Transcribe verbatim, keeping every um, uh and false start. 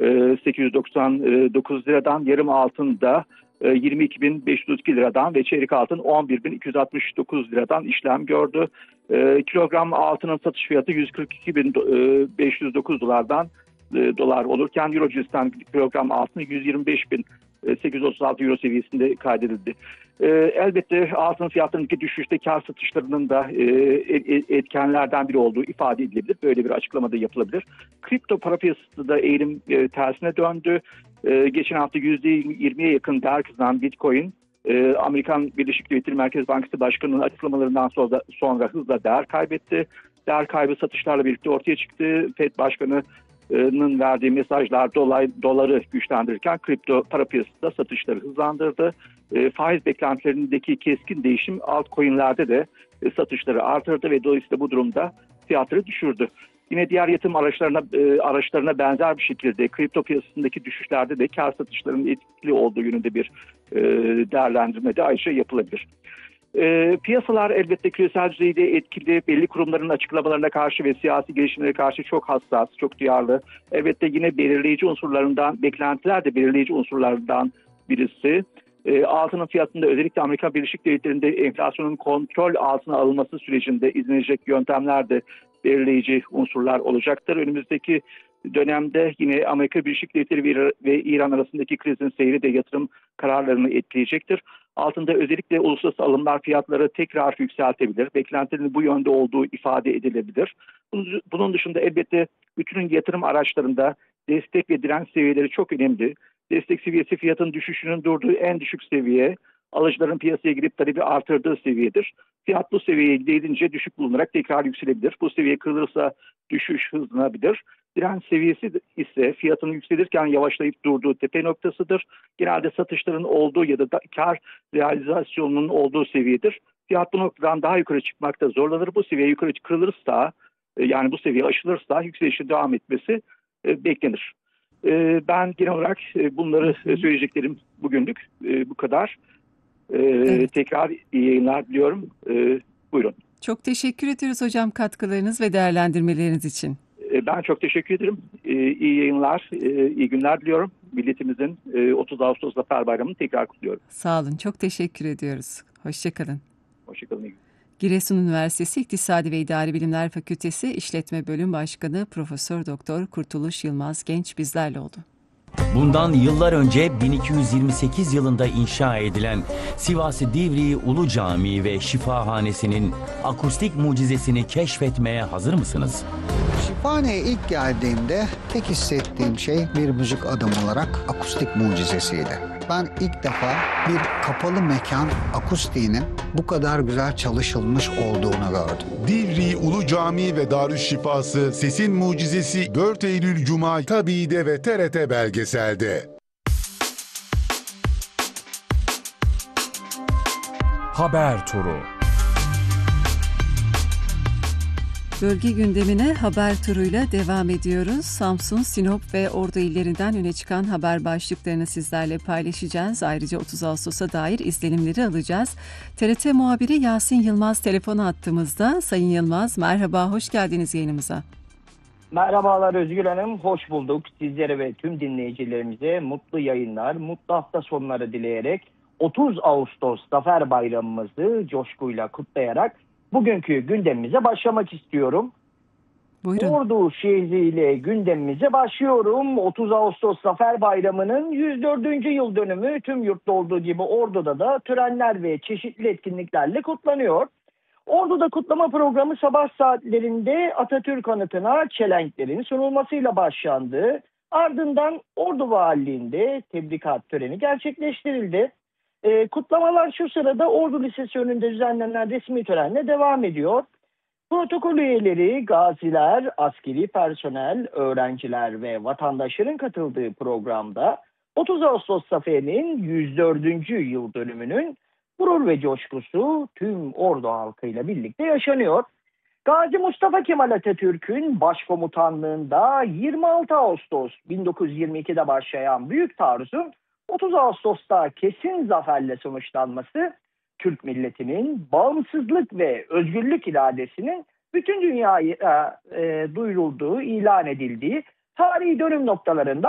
sekiz yüz doksan dokuz liradan, yarım altında yirmi iki bin beş yüz otuz iki liradan ve çeyrek altın on bir bin iki yüz altmış dokuz liradan işlem gördü. Kilogram altının satış fiyatı yüz kırk iki bin beş yüz dokuz dolardan dolar olurken Euro cinsinden kilogram altın yüz yirmi beş bin sekiz yüz otuz altı euro seviyesinde kaydedildi. Elbette altın fiyatlarındaki düşüşte kar satışlarının da etkenlerden biri olduğu ifade edilebilir. Böyle bir açıklamada yapılabilir. Kripto para piyasasında da eğilim tersine döndü. Geçen hafta yüzde yirmiye yakın değer kazanan Bitcoin, Amerikan Birleşik Devletleri Merkez Bankası Başkanı'nın açıklamalarından sonra, sonra hızla değer kaybetti. Değer kaybı satışlarla birlikte ortaya çıktı. Fed Başkanı'nın verdiği mesajlar dolar, doları güçlendirirken kripto para piyasasında satışları hızlandırdı. E, faiz beklentilerindeki keskin değişim altcoin'lerde de e, satışları artırdı ve dolayısıyla bu durumda fiyatları düşürdü. Yine diğer yatırım araçlarına e, araçlarına benzer bir şekilde kripto piyasasındaki düşüşlerde de kar satışlarının etkili olduğu yönünde bir e, değerlendirme de ayrıca yapılabilir. E, piyasalar elbette küresel düzeyde etkili, belli kurumların açıklamalarına karşı ve siyasi gelişmelere karşı çok hassas, çok duyarlı. Elbette yine belirleyici unsurlarından, beklentiler de belirleyici unsurlardan birisi. E, altının fiyatında özellikle Amerika Birleşik Devletleri'nde enflasyonun kontrol altına alınması sürecinde izlenecek yöntemler de belirleyici unsurlar olacaktır. Önümüzdeki dönemde yine Amerika Birleşik Devletleri ve İran arasındaki krizin seyri de yatırım kararlarını etkileyecektir. Altında özellikle uluslararası alımlar fiyatları tekrar yükseltebilir. Beklentilerin bu yönde olduğu ifade edilebilir. Bunun dışında elbette bütün yatırım araçlarında destek ve direnç seviyeleri çok önemli. Destek seviyesi fiyatın düşüşünün durduğu en düşük seviye, alıcıların piyasaya girip talebi artırdığı seviyedir. Fiyat bu seviyeye gelince düşük bulunarak tekrar yükselebilir. Bu seviye kırılırsa düşüş hızlanabilir. Direnç seviyesi ise fiyatın yükselirken yavaşlayıp durduğu tepe noktasıdır. Genelde satışların olduğu ya da, da kar realizasyonunun olduğu seviyedir. Fiyat bu noktadan daha yukarı çıkmakta zorlanır. Bu seviye yukarı kırılırsa, yani bu seviye aşılırsa yükselişe devam etmesi e, beklenir. E, ben genel olarak e, bunları e, söyleyeceklerim bugünlük e, bu kadar. E, evet. Tekrar iyi yayınlar diliyorum. E, buyurun. Çok teşekkür ediyoruz hocam katkılarınız ve değerlendirmeleriniz için. Ben çok teşekkür ederim. İyi yayınlar, iyi günler diliyorum. Milletimizin otuz Ağustos Zafer Bayramı'nı tekrar kutluyorum. Sağ olun, çok teşekkür ediyoruz. Hoşçakalın. Hoşçakalın. Giresun Üniversitesi İktisadi ve İdari Bilimler Fakültesi İşletme Bölüm Başkanı Profesör Doktor Kurtuluş Yılmaz Genç bizlerle oldu. Bundan yıllar önce bin iki yüz yirmi sekiz yılında inşa edilen Sivas Divriği Ulu Camii ve Şifahanesi'nin akustik mucizesini keşfetmeye hazır mısınız? Şifahaneye ilk geldiğimde tek hissettiğim şey bir müzik adamı olarak akustik mucizesiydi. Ben ilk defa bir kapalı mekan akustiğinin bu kadar güzel çalışılmış olduğunu gördüm. Divriği Ulu Camii ve Darüşşifası Sesin Mucizesi dört Eylül Cuma Tabii'de ve T R T belgeselde. Haber Turu. Bölge gündemine haber turuyla devam ediyoruz. Samsun, Sinop ve Ordu illerinden öne çıkan haber başlıklarını sizlerle paylaşacağız. Ayrıca otuz Ağustos'a dair izlenimleri alacağız. T R T muhabiri Yasin Yılmaz telefon attığımızda. Sayın Yılmaz, merhaba, hoş geldiniz yayınımıza. Merhabalar Özgür Hanım, hoş bulduk. Sizlere ve tüm dinleyicilerimize mutlu yayınlar, mutlu hafta sonları dileyerek otuz Ağustos Zafer Bayramımızı coşkuyla kutlayarak bugünkü gündemimize başlamak istiyorum. Buyurun. Ordu şehriyle gündemimize başlıyorum. otuz Ağustos Zafer Bayramı'nın yüz dördüncü yıl dönümü tüm yurtta olduğu gibi Ordu'da da törenler ve çeşitli etkinliklerle kutlanıyor. Ordu'da kutlama programı sabah saatlerinde Atatürk anıtına çelenklerin sunulmasıyla başlandı. Ardından Ordu Valiliğinde tebrikat töreni gerçekleştirildi. E, kutlamalar şu sırada Ordu Lisesi önünde düzenlenen resmi törenle devam ediyor. Protokol üyeleri, gaziler, askeri personel, öğrenciler ve vatandaşların katıldığı programda otuz Ağustos Zaferi'nin yüz dördüncü yıl dönümünün gurur ve coşkusu tüm Ordu halkıyla birlikte yaşanıyor. Gazi Mustafa Kemal Atatürk'ün başkomutanlığında yirmi altı Ağustos bin dokuz yüz yirmi ikide başlayan Büyük Taarruz'un otuz Ağustos'ta kesin zaferle sonuçlanması, Türk milletinin bağımsızlık ve özgürlük iradesinin bütün dünyaya e, duyurulduğu, ilan edildiği tarihi dönüm noktalarında